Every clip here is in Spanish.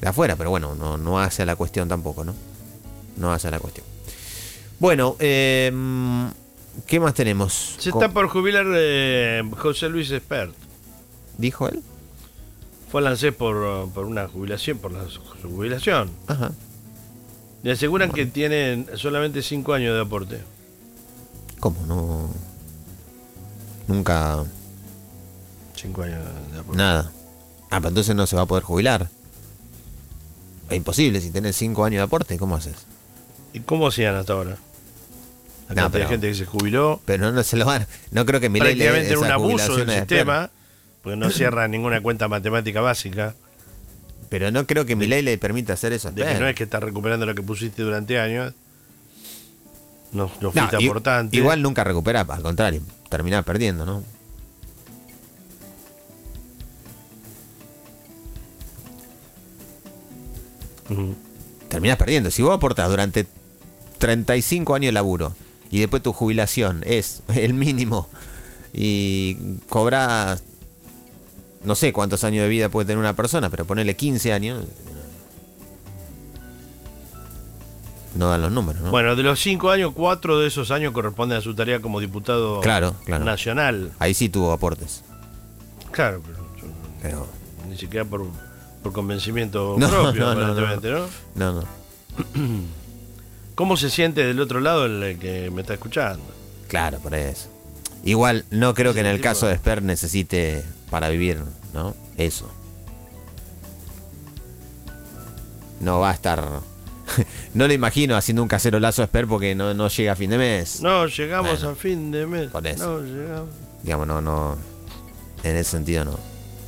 de afuera, pero bueno, no hace a la cuestión tampoco, ¿no? No hace a la cuestión. Bueno, ¿qué más tenemos? Se está por jubilar José Luis Espert. ¿Dijo él? Fue al ANSES por una jubilación, por su jubilación. Ajá. Le aseguran que tienen solamente 5 años de aporte. ¿Cómo? No. Nunca. 5 años de aporte. Nada. Ah, pero entonces no se va a poder jubilar. Es imposible si tenés 5 años de aporte, ¿cómo haces? ¿Y cómo hacían hasta ahora? Acá hay gente que se jubiló. Pero no se lo van. No creo que Milei le dé prácticamente esa un abuso jubilación del a sistema, porque no cierra ninguna cuenta matemática básica. Pero no creo que Milei le permita hacer eso. De que no es que estás recuperando lo que pusiste durante años. No fuiste aportante. Igual nunca recupera, al contrario, terminás perdiendo, ¿no? Terminás perdiendo. Si vos aportás durante 35 años de laburo y después tu jubilación es el mínimo y cobras, no sé cuántos años de vida puede tener una persona, pero ponele 15 años, no dan los números, ¿no? Bueno, de los 5 años, 4 de esos años corresponden a su tarea como diputado claro. nacional. Ahí sí tuvo aportes. Claro, pero ni siquiera por convencimiento propio, aparentemente, ¿no? No. ¿Cómo se siente del otro lado el que me está escuchando? Claro, por eso. Igual no creo que en el caso de Esper necesite para vivir, ¿no? Eso. No va a estar. No lo imagino haciendo un cacerolazo a Esper porque no llega a fin de mes. No, llegamos a fin de mes. Por eso. No, llegamos. Digamos, no. En ese sentido no.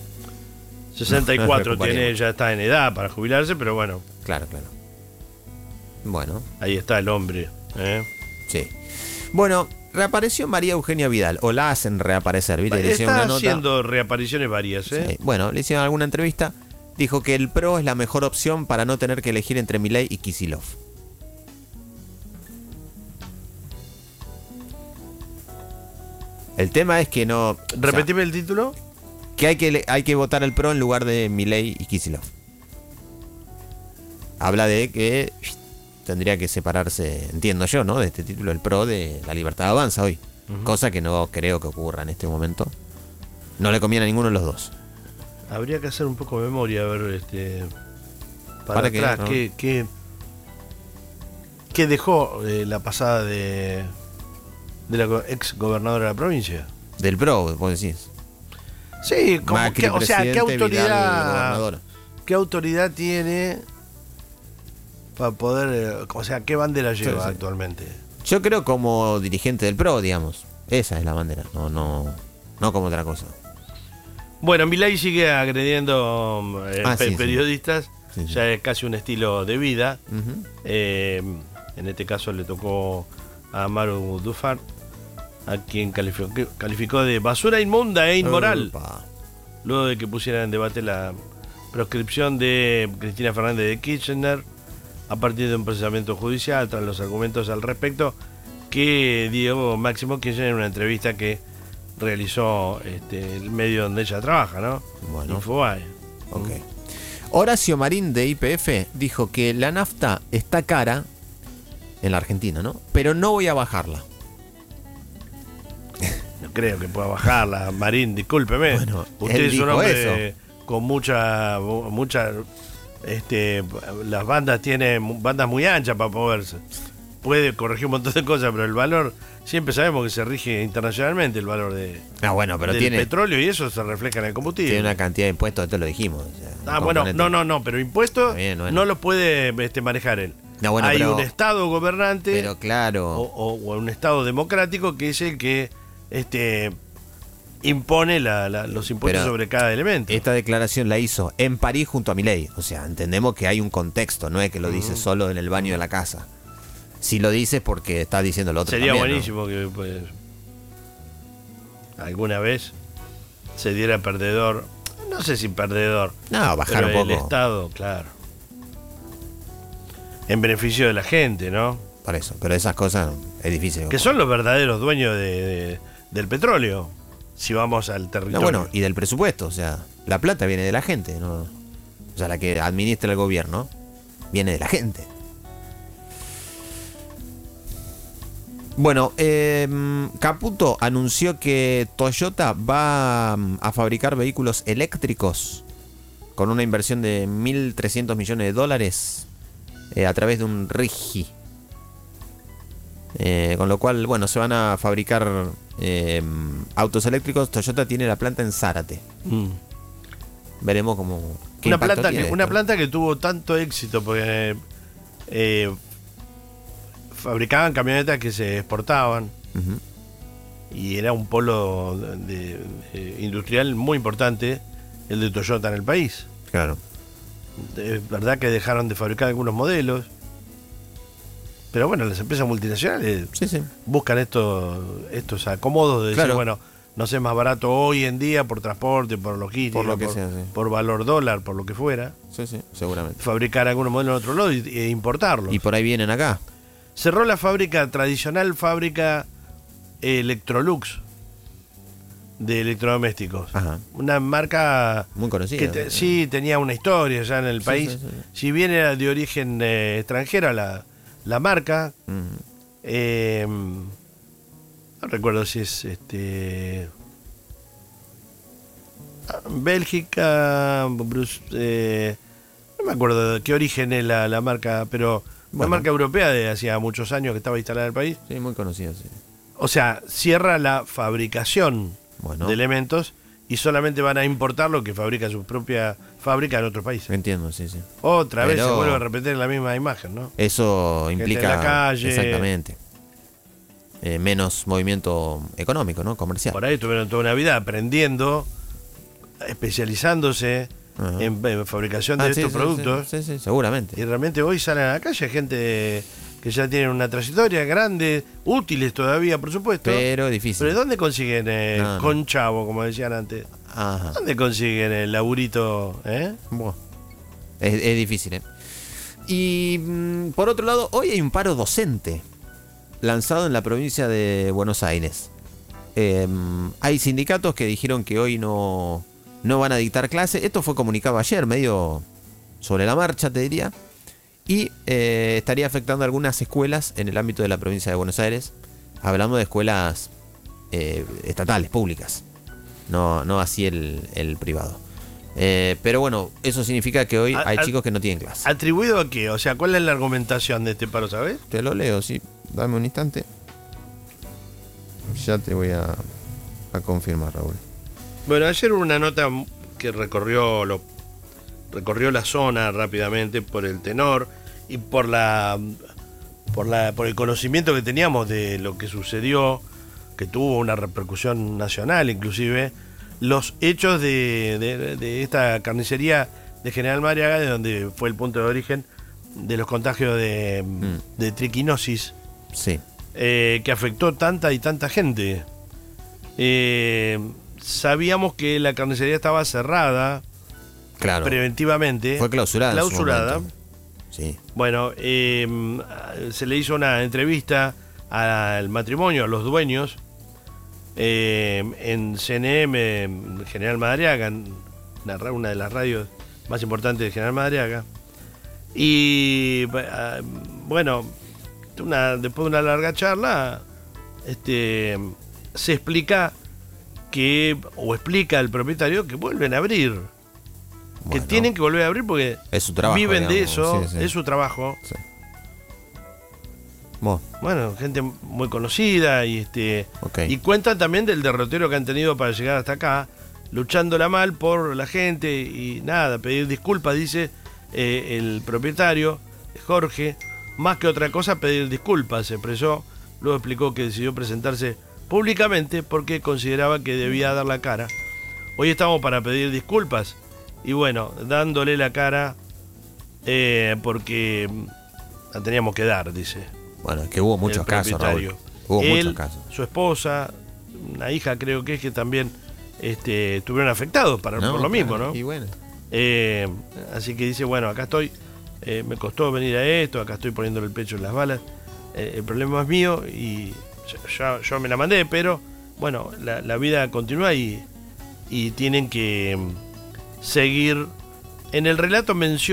64 tiene, ya está en edad para jubilarse, pero bueno. Claro. Bueno. Ahí está el hombre, ¿eh? Sí. Bueno, reapareció María Eugenia Vidal, o la hacen reaparecer, ¿viste? Le hicieron Está una nota. haciendo reapariciones varias, ¿eh? Sí. Bueno, le hicieron alguna entrevista. Dijo que el PRO es la mejor opción para no tener que elegir entre Milei y Kicillof. El tema es que no. Repetime el título. Que hay que votar el PRO en lugar de Milei y Kicillof. Habla de que tendría que separarse, entiendo yo, ¿no? De este título, el PRO de La Libertad Avanza hoy. Cosa que no creo que ocurra en este momento. No le conviene a ninguno de los dos. Habría que hacer un poco de memoria, a ver, para atrás, ¿no? ¿qué dejó la pasada de la ex gobernadora de la provincia? Del PRO, vos decís. Sí, como Macri, o sea, presidente, Vidal, gobernador. ¿qué autoridad tiene para poder, o sea, qué bandera lleva actualmente? Yo creo como dirigente del PRO, digamos. Esa es la bandera, no como otra cosa. Bueno, Milei sigue agrediendo periodistas, Sí. ya es casi un estilo de vida. Uh-huh. En este caso le tocó a Maru Dufar, a quien calificó de basura inmunda e inmoral, luego de que pusiera en debate la proscripción de Cristina Fernández de Kirchner a partir de un procesamiento judicial, tras los argumentos al respecto que dio Máximo Kirchner en una entrevista que realizó el medio donde ella trabaja, ¿no? Bueno. Infobae. Ok. Horacio Marín de YPF dijo que la nafta está cara en la Argentina, ¿no? Pero no voy a bajarla. No creo que pueda bajarla, Marín, discúlpeme. Bueno, usted él es un dijo hombre eso. con mucha las bandas tienen bandas muy anchas para moverse. Puede corregir un montón de cosas, pero el valor, siempre sabemos que se rige internacionalmente el valor del petróleo, y eso se refleja en el combustible. Tiene una cantidad de impuestos, esto lo dijimos. O sea, bueno, no, pero impuestos bien, bueno. no lo puede manejar él. No, bueno, hay pero, un Estado gobernante, pero claro, o un Estado democrático que es el que impone los impuestos pero sobre cada elemento. esta declaración la hizo en París junto a Milei. O sea, entendemos que hay un contexto, no es que lo dice solo en el baño de la casa. Si lo dices porque está diciendo lo otro. Sería también, buenísimo, ¿no? Que pues, alguna vez se diera perdedor, no sé si perdedor, No, bajar pero un el poco. Estado, claro, en beneficio de la gente, ¿no? Por eso, pero esas cosas es difícil. Que son los verdaderos dueños del petróleo, si vamos al territorio. No, bueno, y del presupuesto, o sea, la plata viene de la gente, ¿no? o sea, la que administra el gobierno, viene de la gente. Bueno, Caputo anunció que Toyota va a fabricar vehículos eléctricos con una inversión de $1.300 millones a través de un RIGI. Con lo cual, bueno, se van a fabricar autos eléctricos. Toyota tiene la planta en Zárate. Veremos cómo... Una planta que tuvo tanto éxito porque fabricaban camionetas que se exportaban. Y era un polo industrial muy importante el de Toyota en el país. Claro. Es verdad que dejaron de fabricar algunos modelos, pero bueno, las empresas multinacionales buscan estos acomodos de decir, bueno, no sé, más barato hoy en día por transporte, por logística, por lo que sea, por valor dólar, por lo que fuera. Sí, seguramente. Fabricar algunos modelos en otro lado e importarlos. Y por ahí vienen acá. Cerró la tradicional fábrica Electrolux de electrodomésticos. Ajá. Una marca muy conocida. Que sí, tenía una historia ya en el país. Sí. Si bien era de origen extranjera la marca, no recuerdo si es Bélgica, no me acuerdo de qué origen es la marca, pero una marca europea de hacía muchos años que estaba instalada en el país. Sí, muy conocida, sí. O sea, cierra la fabricación de elementos y solamente van a importar lo que fabrica su propia fábrica en otros países. Entiendo, sí. Otra vez se vuelve a repetir la misma imagen, ¿no? Eso implica... Gente en la calle. Exactamente. Menos movimiento económico, ¿no? Comercial. Por ahí tuvieron toda una vida aprendiendo, especializándose en fabricación de estos productos. Sí, seguramente. Y realmente hoy salen a la calle gente que ya tienen una trayectoria grande, útiles todavía, por supuesto. Pero difícil. Pero ¿dónde consiguen con chavo, como decían antes? Ajá. ¿Dónde consiguen el laburito? Bueno, es difícil, Y por otro lado, hoy hay un paro docente lanzado en la provincia de Buenos Aires. Hay sindicatos que dijeron que hoy no van a dictar clases. Esto fue comunicado ayer, medio sobre la marcha, te diría. Y estaría afectando a algunas escuelas en el ámbito de la provincia de Buenos Aires. Hablamos de escuelas estatales, públicas. No así el privado. Pero bueno, eso significa que hoy hay chicos que no tienen clase. ¿Atribuido a qué? O sea, ¿cuál es la argumentación de este paro, sabes? Te lo leo, sí. Dame un instante. Ya te voy a confirmar, Raúl. Bueno, ayer hubo una nota que recorrió la zona rápidamente por el tenor y por el conocimiento que teníamos de lo que sucedió, que tuvo una repercusión nacional inclusive, los hechos de esta carnicería de General Madariaga, de donde fue el punto de origen de los contagios de triquinosis, que afectó tanta y tanta gente. Sabíamos que la carnicería estaba cerrada. Claro. Preventivamente. Fue clausurada. Sí. Bueno, se le hizo una entrevista al matrimonio, a los dueños, en CNM General Madariaga, una de las radios más importantes de General Madariaga. Y bueno, después de una larga charla, se explica explica el propietario que vuelven a abrir. Que tienen que volver a abrir porque es su trabajo, viven de eso, es su trabajo. Sí. Bueno, gente muy conocida y y cuentan también del derrotero que han tenido para llegar hasta acá, luchándola mal por la gente y nada, pedir disculpas, dice el propietario, Jorge, más que otra cosa pedir disculpas, se expresó, luego explicó que decidió presentarse públicamente porque consideraba que debía dar la cara. Hoy estamos para pedir disculpas. Y bueno, dándole la cara porque la teníamos que dar, dice. Bueno, es que hubo muchos casos, Raúl. Hubo muchos casos. Su esposa, una hija creo que también estuvieron afectados por lo mismo, ¿no? Y bueno. Así que dice, bueno, acá estoy, me costó venir a esto, acá estoy poniéndole el pecho en las balas. El problema es mío y yo me la mandé, pero bueno, la vida continúa y tienen que seguir En el relato menciona